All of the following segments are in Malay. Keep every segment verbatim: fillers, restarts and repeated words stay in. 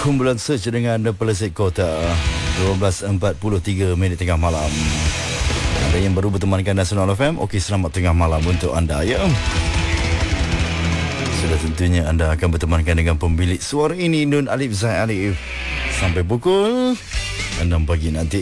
Kumpulan Search dengan Peleset Kota. Dua belas empat puluh tiga minit tengah malam. Ada yang baru bertemankan Nasional F M. Okey, selamat tengah malam untuk anda ya. Sudah tentunya anda akan bertemankan dengan pemilik suara ini, Nun Alif Zaid Alif, sampai pukul enam pagi nanti.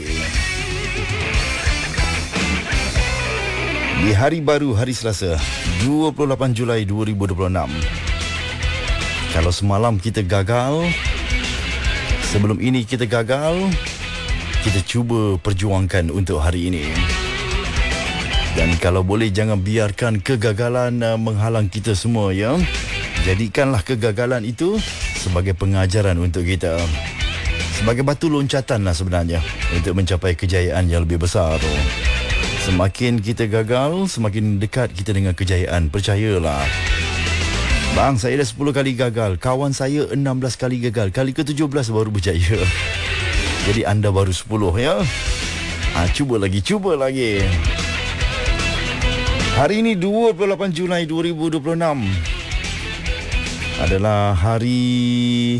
Di hari baru, hari Selasa, dua puluh lapan Julai dua ribu dua puluh enam. Kalau semalam kita gagal, sebelum ini kita gagal, kita cuba perjuangkan untuk hari ini. Dan kalau boleh, jangan biarkan kegagalan uh, menghalang kita semua ya. Jadikanlah kegagalan itu sebagai pengajaran untuk kita, sebagai batu loncatan lah sebenarnya untuk mencapai kejayaan yang lebih besar tu. Semakin kita gagal, semakin dekat kita dengan kejayaan. Percayalah. Bang, saya dah sepuluh kali gagal. Kawan saya enam belas kali gagal. Kali ke tujuh belas baru berjaya. Jadi anda baru sepuluh ya. Ha, cuba lagi, cuba lagi. Hari ini dua puluh lapan Julai dua ribu dua puluh enam adalah hari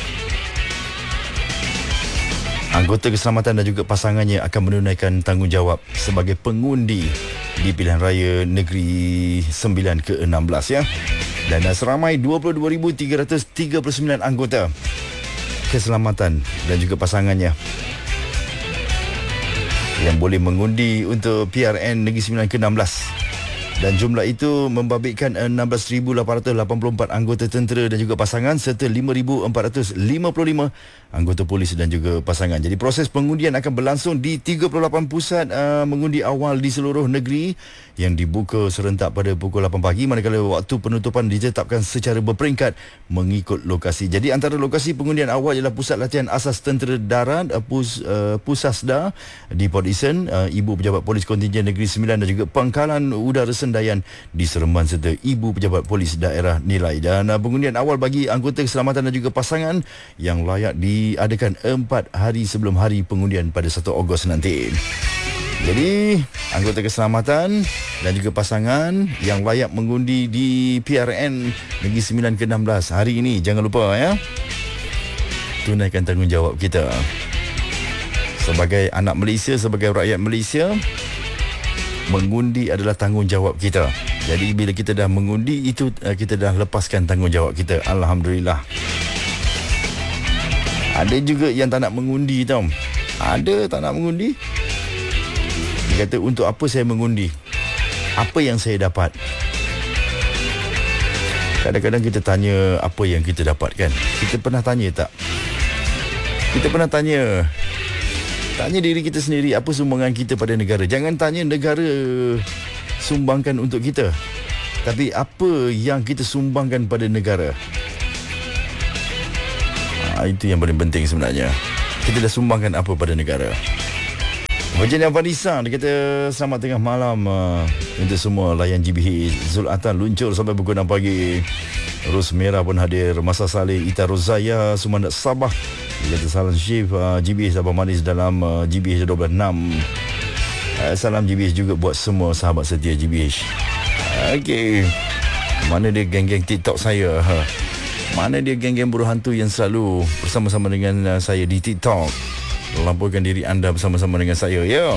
anggota keselamatan dan juga pasangannya akan menunaikan tanggungjawab sebagai pengundi di pilihan raya negeri sembilan ke enam belas ya. Dan seramai dua puluh dua ribu tiga ratus tiga puluh sembilan anggota keselamatan dan juga pasangannya yang boleh mengundi untuk P R N negeri sembilan ke enam belas. Dan jumlah itu membabitkan enam belas ribu lapan ratus lapan puluh empat anggota tentera dan juga pasangan serta lima ribu empat ratus lima puluh lima anggota polis dan juga pasangan. Jadi proses pengundian akan berlangsung di tiga puluh lapan pusat uh, mengundi awal di seluruh negeri yang dibuka serentak pada pukul lapan pagi, manakala waktu penutupan ditetapkan secara berperingkat mengikut lokasi. Jadi antara lokasi pengundian awal ialah Pusat Latihan Asas Tentera Darat uh, Pus, uh, Pusasda di Port Dickson, uh, Ibu Pejabat Polis Kontingen Negeri sembilan dan juga Pangkalan Udara Sendayan di Seremban serta Ibu Pejabat Polis Daerah Nilai. Dan uh, pengundian awal bagi anggota keselamatan dan juga pasangan yang layak diadakan empat hari sebelum hari pengundian pada satu Ogos nanti. Jadi anggota keselamatan dan juga pasangan yang layak mengundi di P R N Negeri sembilan ke enam belas hari ini, jangan lupa ya, tunaikan tanggungjawab kita sebagai anak Malaysia, sebagai rakyat Malaysia. Mengundi adalah tanggungjawab kita. Jadi bila kita dah mengundi itu, kita dah lepaskan tanggungjawab kita. Alhamdulillah. Ada juga yang tak nak mengundi tau. Ada tak nak mengundi. Dia kata, untuk apa saya mengundi? Apa yang saya dapat? Kadang-kadang kita tanya apa yang kita dapatkan. Kita pernah tanya tak? Kita pernah tanya Tanya diri kita sendiri, apa sumbangan kita pada negara. Jangan tanya negara sumbangkan untuk kita, tapi apa yang kita sumbangkan pada negara. ha, Itu yang paling penting sebenarnya. Kita dah sumbangkan apa pada negara. Virginia Vanessa, dia kata selamat tengah malam uh, untuk semua layan G B H. Zul Atan luncur sampai pukul enam pagi. Ros Merah pun hadir. Masa Saleh, Ita Rozaya, Sumandat Sabah. Dia kata salam Syif uh, G B H Sabah Manis dalam uh, G B H dua belas enam. uh, Salam G B H juga buat semua sahabat setia G B H. uh, Okey, mana dia geng-geng TikTok saya? ha? Mana dia geng-geng buruh hantu yang selalu bersama-sama dengan uh, saya di TikTok? Lampirkan diri anda bersama-sama dengan saya ya.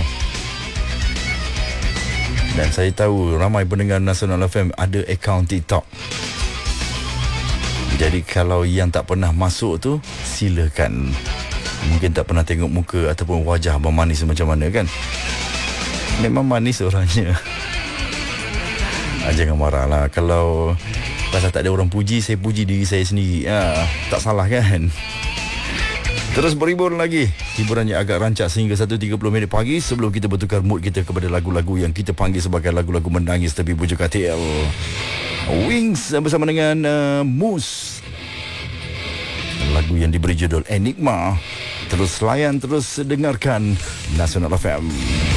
Dan saya tahu ramai pendengar Nasional F M ada akaun TikTok. Jadi kalau yang tak pernah masuk tu, silakan. Mungkin tak pernah tengok muka ataupun wajah Abang Manis macam mana kan. Memang manis orangnya. ah, Jangan marahlah. Kalau pasal tak ada orang puji, saya puji diri saya sendiri. ah, Tak salah kan. Terus berhibur lagi. Hiburannya agak rancak sehingga satu tiga puluh minit pagi sebelum kita bertukar mood kita kepada lagu-lagu yang kita panggil sebagai lagu-lagu menangis tapi bujuk katil. Wings bersama dengan uh, Mus. Lagu yang diberi judul Enigma. Terus layan, terus dengarkan Nasional F M.